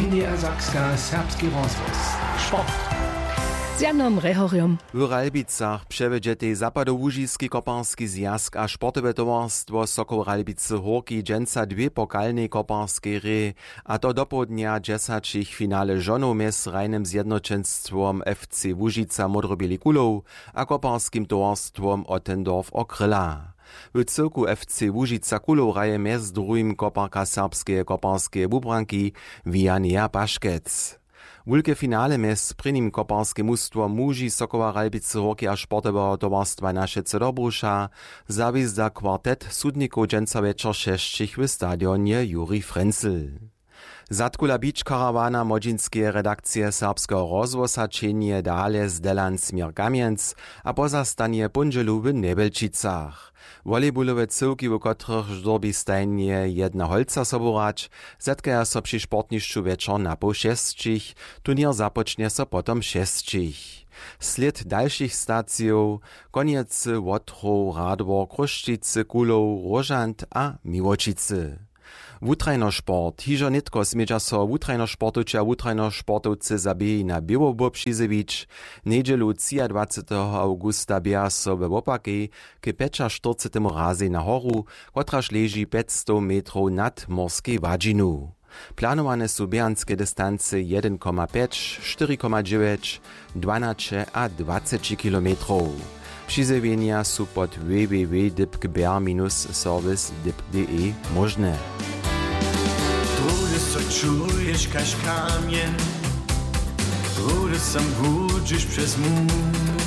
NDR Serbski rozhlas. Sport. Z Janom Rehoriom. W Ralbicach przewiedzie Zapadołużyski koparski zjazd a sportowe towarstwo Sokół Ralbicy Horki dżęca dwie pokalne koparskie ry, a to do południa dziesięcich finale żonów z rajnym zjednoczeństwem FC Łużyca Modrobieli Kulów a koparskim towarstwem Ottendorf Okryla. W cyrku FC Łużyca Kulów raje mez drugim koparka serbskie koparskie wubranki Wijania Paszkec. Wulke finale mez prynim koparskie mustwo muži Sokoła Ralbicy Horki a sportowego towarstwa Našice Dobrusza zawizda kwartet sudników dżęca wieczor 6 w stadionie Juri Frenzel. Zatkula Beach Karawana modzinskiej redakcje serbskiego rozwosa czynie dalej z Delan Smirgamienc, a pozastanie punżelu w Nebelčicach. Volejbolowe cyłki, w których żdorbi stajnie jedna holca soborać, zetkaja so przy sportniszczu wieczor na po 6, turnier zapocznie so potom 6. Sled dalszych stacjów, Koniece, Łotrow, Radwor, Kruszczycy, Kulów, Rożant a Miłočice. Wutrajnosport. Hižo nitko smieđa so wutrajnosportuči a wutrajnosportovci zabiji na Białobób Šizevič. Nedželu 23. augusta běha so we Wopakej k 45. razy na horu, kotraž leži 500 metrów nad morskiej wadzinu. Planowane są běhanskie dystance 1,5, 4,9, 12 a 20 kilometrów. Přizewienia są pod www.dipkber-service.de możne. Trudy so czujesz kaś kamień, trudy sam gudzisz przez mur.